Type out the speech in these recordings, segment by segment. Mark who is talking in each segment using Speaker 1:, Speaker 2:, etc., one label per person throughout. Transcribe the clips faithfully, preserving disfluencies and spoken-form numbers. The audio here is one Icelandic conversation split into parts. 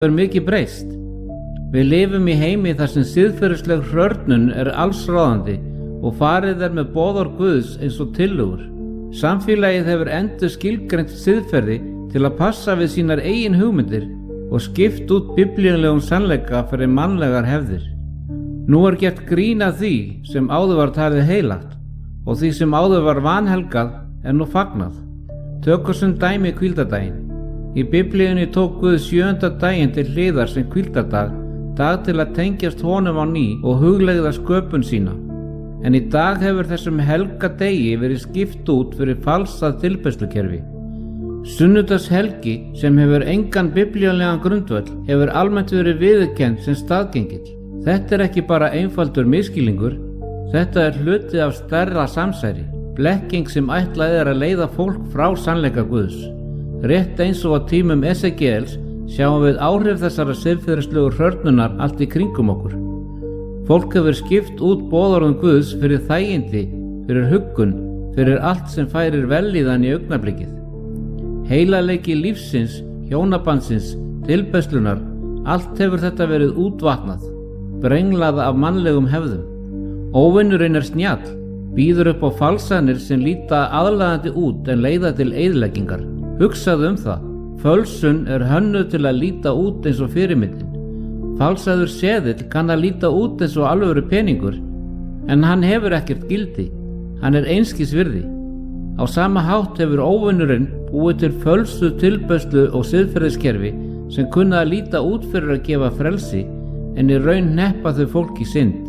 Speaker 1: hefur mikið breyst. Við lifum í heimi þar sem siðferðisleg hrörnun er allsráðandi og farið er með boðorð Guðs eins og tillögur. Samfélagið hefur endur skilgreint siðferði til að passa við sínar eigin hugmyndir og skipt út biblíulegum sannleika fyrir mannlegar hefðir. Nú er gert grín af því sem áður var talið heilagt og því sem áður var vanhelgað er nú fagnað. Tökum sem dæmi hvíldardaginn. Í biblíunni tók Guð sjöunda daginn til hliðar sem hvíldardag, dag til að tengjast honum á ný og hugleiða sköpun sína. En í dag hefur þessum helga degi verið skipt út fyrir falsað tilbeiðslukerfi. Sunnudagshelgi, sem hefur engan biblíulegan grundvöll, hefur almennt verið viðurkennd sem staðgengill. Þetta er ekki bara einfaldur misskilningur, þetta er hluti af stærra samsæri, blekking sem ætlað er að leiða fólk frá sannleika Guðs. Rétt eins og á tímum Esekiels sjáum við áhrif þessara siðferðislegu hrörnunar allt í kringum okkur. Fólk hefur skipt út boðorðum Guðs fyrir þægindi, fyrir huggun, fyrir allt sem færir vellíðan í augnablikið. Heilaleiki lífsins, hjónabandsins, tilbeiðslunar, allt hefur þetta verið útvatnað, brenglað af mannlegum hefðum. Óvinurinn er snjall, býður upp á falsanir sem líta aðlaðandi út en leiða til eyðileggingar. Hugsaðu um það, fölsun er hönnuð til að líta út eins og fyrirmyndin. Falsaður seðill kann að líta út eins og alvöru peningur, en hann hefur ekkert gildi, hann er einskis virði. Á sama hátt hefur óvinurinn búið til fölsuð tilbeiðslu og siðferðiskerfi sem kunna að líta út fyrir að gefa frelsi, en í raun hneppa þau fólk í synd.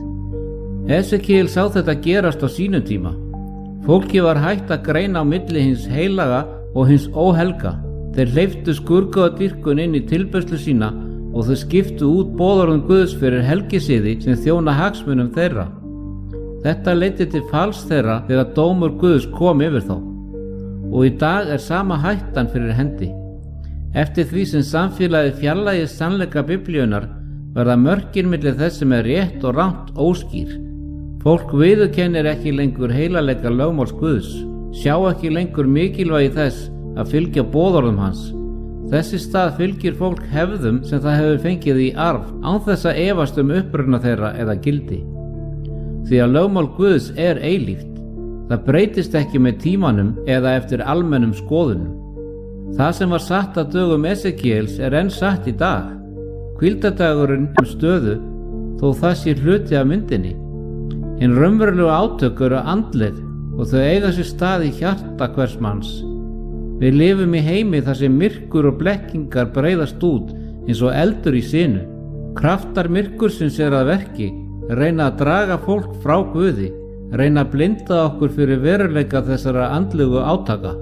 Speaker 1: Esekiel sá þetta gerast á sínum tíma. Fólki var hægt að greina á milli hins heilaga og hins óhelga. Þeir hleyptu skurðgoðadýrkun inn í tilbeiðslu sína og þau skiptu út boðorðum Guðs fyrir helgisiði sem þjóna hagsmunum þeirra. Þetta leiddi til falls þeirra þegar dómur Guðs kom yfir þá. Og í dag er sama hættan fyrir hendi. Eftir því sem samfélagið fjarlægist sannleika biblíunnar verða mörkin milli þess sem er rétt og rangt óskýr. Fólk viðurkennir ekki lengur heilagleika lögmáls Guðs, sjá ekki lengur mikilvægi þess að fylgja boðorðum hans. Þess í stað fylgir fólk hefðum sem það hefur fengið í arf án þess að efast um uppruna þeirra eða gildi. Því að lögmál Guðs er eilíft. Það breytist ekki með tímanum eða eftir almennum skoðunum. Það sem var satt að dögum Esekiels er enn satt í dag. Hvíldardagurinn um stöðu, þó það sé hluti af myndinni. Hinn raunverulegu átök eru andleg og þau eiga sér stað í hjarta hvers manns. Við lifum í heimi þar sem myrkur og blekkingar breiðast út eins og eldur í sinu. Kraftar myrkursins er að verki, reyna að draga fólk frá Guði, reyna að blinda okkur fyrir veruleika þessara andlegu átaka.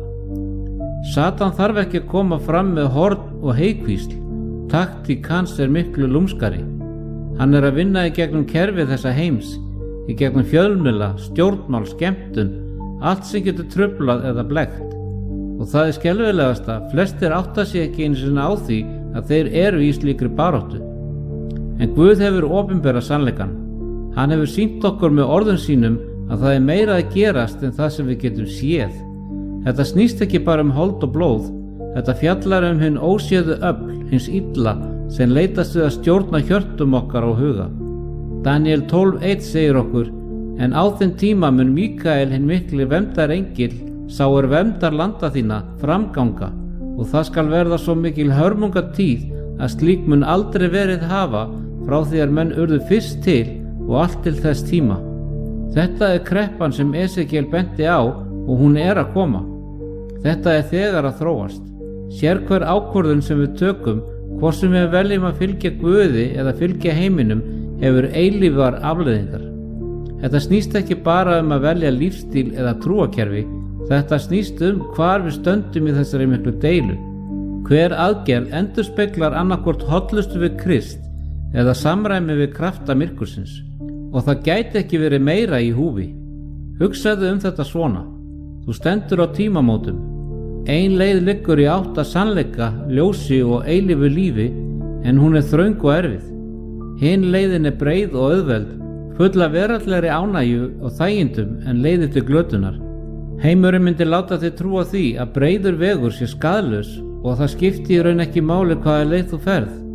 Speaker 1: Satan þarf ekki að koma fram með horn og heikvísl, taktík hans er miklu lúmskari. Hann er að vinna í gegnum kerfi þessa heims, í gegnum fjölmiðla, stjórnmál, skemmtun, allt sem getur truflað eða blekkt. Og það er skelfilegasta, flestir átta sig ekki einu sinni á því að þeir eru í slíkri baráttu. En Guð hefur opinberað sannleikann. Hann hefur sýnt okkur með orðum sínum að það er meira að gerast en það sem við getum séð. Þetta snýst ekki bara um hold og blóð, þetta fjallar um hinn óséðu öfl, hins illa, sem leitast við að stjórna hjörtum okkar og huga. Daniel tólf eitt segir okkur, en á þeim tíma mun Míkael hinn mikli verndarengill, sá er verndar landa þína, framganga, og það skal verða svo mikil hörmunga tíð að slík mun aldrei verið hafa frá því að menn urðu fyrst til og allt til þess tíma. Þetta er kreppan sem Esekiel benti á og hún er að koma. Þetta er þegar að þróast. Sér hver ákvörðun sem við tökum, hvort sem við veljum að fylgja Guði eða fylgja heiminum, hefur eilífar afleiðingar. Þetta snýst ekki bara um að velja lífstíl eða trúakerfi, þetta snýst um hvar við stöndum í þessari miklu deilu. Hver aðgerð endurspeglar annarkvort hollustu við Krist eða samræmi við krafta myrkursins, og það gæti ekki verið meira í húfi. Hugsaðu um þetta svona: þú stendur á tímamótum. Ein leið liggur í átt að sannleika, ljósi og eilífu lífi, en hún er þröng og erfið. Hin leiðin er breið og auðveld, full af veraldlegri ánægju og þægindum en leiðir til glötunar. Heimurinn myndi láta þig trúa því að breiður vegur sé skaðlaus og það skipti í raun ekki máli hvaða leið þú ferð.